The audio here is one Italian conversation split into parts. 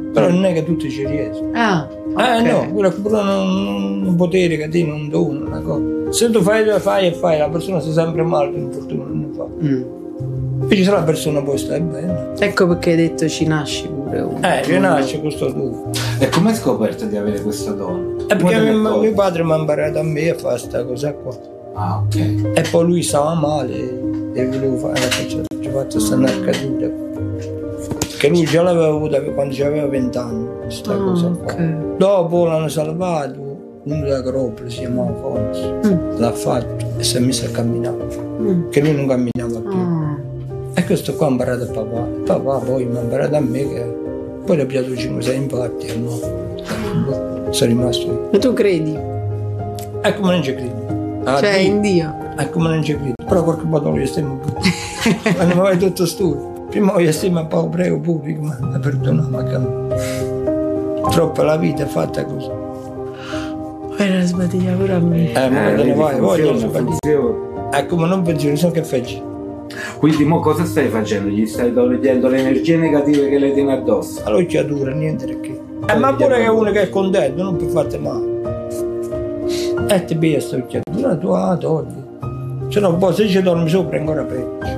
Però non è che tutti ci riescono. Ok. No, quello è pure un potere che tiene, un dono, una cosa. Se tu fai, la persona sta sempre male, per fortuna non ne fa. Invece se la persona poi sta bene. Ecco perché hai detto ci nasci pure uno. Ci nasce questo dono. E come hai scoperto di avere questo dono? Perché mio padre mi ha imparato a me a fare questa cosa qua. Ah, ok. E poi lui stava male e volevo fare ci ho fatto questa narcatura. Che lui già l'aveva avuta quando aveva 20 anni, questa cosa qua. Ok. Dopo l'hanno salvato, uno da Agropoli si chiamava Fons, l'ha fatto e si è messo a camminare. Che lui non camminava più. E questo qua ha imparato a papà. Papà poi mi ha imparato a me che poi l'ho piaciuto 5-6 infatti e no. Sono rimasto io. E tu credi? E come non ci credo. Cioè in Dio? E come non ci credo. Però qualche volta lo stiamo pure. Quando mi vai tutto studio. Prima io stiamo a Paolo prego pubblico, ma perdonami. Troppo la vita è fatta così. Fai la sbadiglia pure a me. Ma quando ne vai, voglio la sbadiglia. funziona. Come non pensioni, so che faccio. Quindi mo cosa stai facendo? Gli stai togliendo le energie negative che le tieni addosso? Allora ci dura, niente da che. Ma pure che uno che è contento, non può farti male. E ti via sto chiatura, tu la togli. Se no poi se ci dormi sopra è ancora peggio.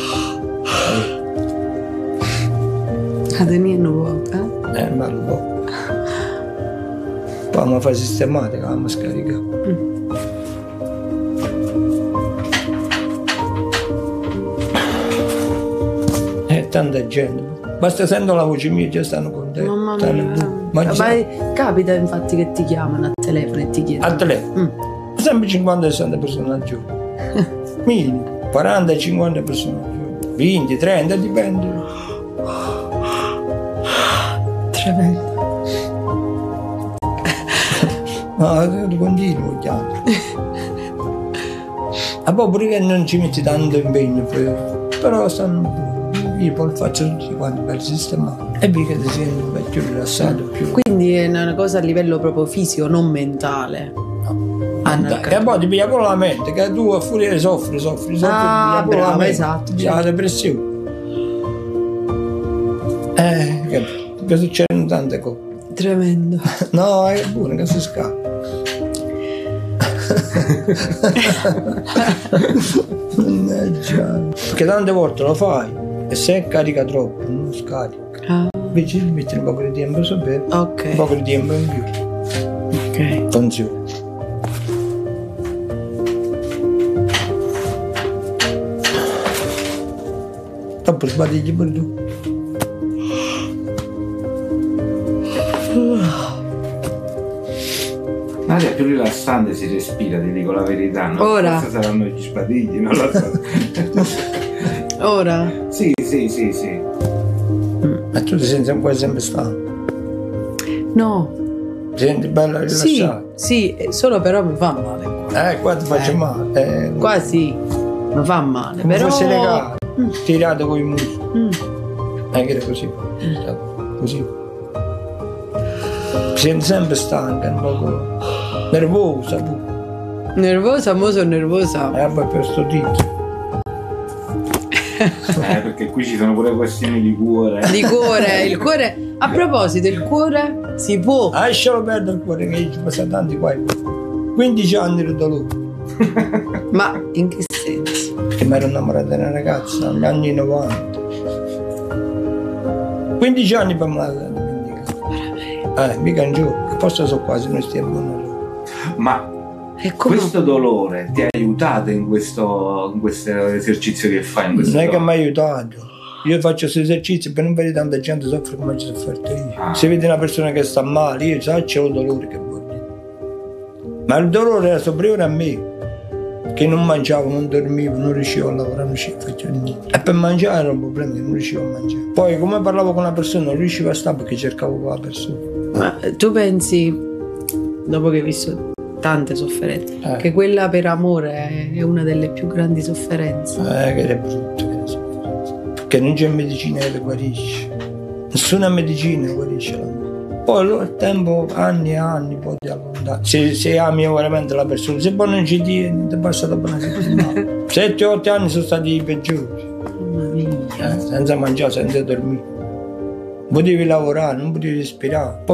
La tenendo poco, Ma lo può. Poi mi fa sistematica, la scarica. Tanta gente. Basta sento la voce mia già stanno contenti. Mamma stanno mia. Capita infatti che ti chiamano a telefono e ti chiedono. al telefono. Sempre 50-60 persone al giorno. Minimo. 40-50 persone al giorno. 20-30, dipende. Tremendo. Ma continuo chiamo. A poi pure che non ci metti tanto impegno, però stanno. Io poi faccio tutti quanti per sistemare e vedi che ti senti più rilassato. Più. Quindi è una cosa a livello proprio fisico, non mentale. Che poi ti piglia con la mente, che tu a furia soffri, bravo, esatto. C'è la depressione. Che succedono tante cose. Tremendo. No, è buono che si scappa. Mannaggia. Perché tante volte lo fai e se carica troppo non scarica. Invece ti metti un po' di tempo su bene. Ok. Un po' di tempo in più. Ok. Funziona. Dopo sbadigli pure tu. L'aria più rilassante si respira, ti dico la verità. No? Ora. Forse saranno gli sbadigli, non lo so. Ora? Sì. Ma tu ti senti quasi sempre stanco? No. Ti senti bella rilassata? Sì, solo però mi fa male. Qua ti faccio male. Qua sì, mi fa male. Come però fosse legato, tirato con i muscoli. Che era così. Così. Ti senti sempre stanca, un po' nervosa. Nervosa, mo sono nervosa. Poi per sto tizio. Perché qui ci sono pure questioni di cuore. Di cuore, il cuore. A proposito, il cuore si può. Lascialo perdere il cuore che ci passa tanti qua. 15 anni di dolore. Ma in che senso? Perché mi ero innamorato di una ragazza negli anni 90. 15 anni per me la dimenticare. Mica un giorno. A posto sono quasi, noi stiamo buoni. Ma questo dolore ti ha aiutato in questo esercizio che fai? Non è che mi ha aiutato. Io faccio questo esercizio per non vedere tanta gente soffre come ci sofferto io. Se vedi una persona che sta male, io so c'è un dolore che vuol dire. Ma il dolore era superiore a me. Che non mangiavo, non dormivo, non riuscivo a lavorare, non riuscivo a fare niente. E per mangiare era un problema, non riuscivo a mangiare. Poi come parlavo con una persona non riuscivo a stare perché cercavo con la persona. Ma tu pensi, dopo che hai visto tante sofferenze, che quella per amore è una delle più grandi sofferenze? Che è brutto, che è sofferenza. Perché non c'è medicina che guarisce. Nessuna medicina guarisce l'amore. Poi il tempo, anni e anni, poi ti allontani. Se ami veramente la persona, se poi non ci tieni, ti passa dopo una settimana. 7-8 anni sono stati i peggiori. Mamma mia. Senza mangiare, senza dormire. Potevi lavorare, non potevi respirare. Poi